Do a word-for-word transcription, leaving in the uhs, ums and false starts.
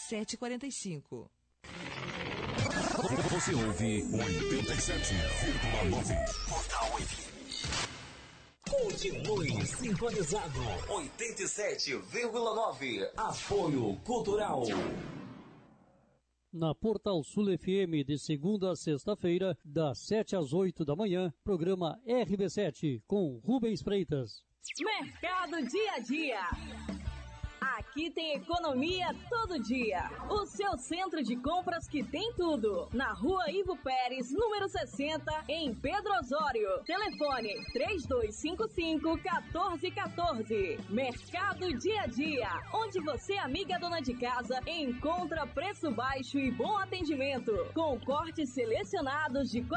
sete quarenta e cinco. Você ouve oitenta e sete vírgula nove. Portal F M. Continue sintonizado. oitenta e sete vírgula nove. Apoio Cultural. Na Portal Sul F M, de segunda a sexta-feira, das sete às oito da manhã, programa R B sete, com Rubens Freitas. Mercado Dia a Dia. Aqui tem economia todo dia. O seu centro de compras que tem tudo. Na Rua Ivo Pérez, número sessenta, em Pedro Osório. Telefone três dois cinco cinco, um quatro um quatro. Mercado Dia a Dia, onde você, amiga dona de casa, encontra preço baixo e bom atendimento, com cortes selecionados de